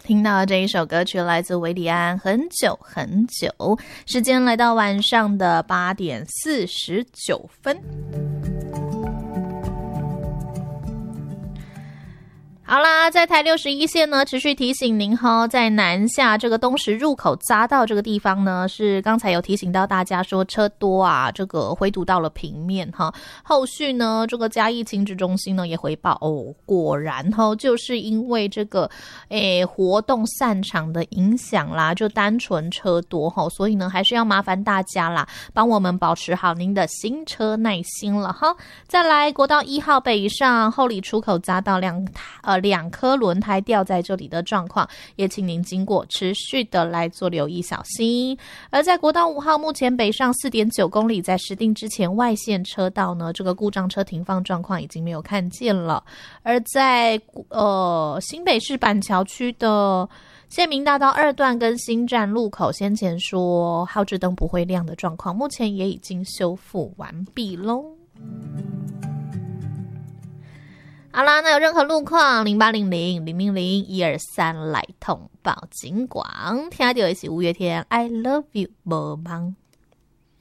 听到的这一首歌曲来自韦礼安，很久很久。时间来到晚上的8点49分。好啦，在台61线呢，持续提醒您哈，在南下这个东石入口匝道这个地方呢，是刚才有提醒到大家说车多啊，这个回堵到了平面哈。后续呢，这个嘉义亲职中心呢也回报哦，果然哈，就是因为这个活动散场的影响啦，就单纯车多哈，所以呢还是要麻烦大家啦，帮我们保持好您的行车耐心了哈。再来，国道1号北上后里出口匝道2颗轮胎掉在这里的状况，也请您经过持续的来做留意小心。而在国道5号目前北上 4.9 公里，在石碇之前外线车道呢，这个故障车停放状况已经没有看见了。而在新北市板桥区的县民大道2段跟新站路口，先前说号志灯不会亮的状况，目前也已经修复完毕咯。好啦，那有任何路况0800-000-123来通报警广。听到的是五月天 I love you 没忙。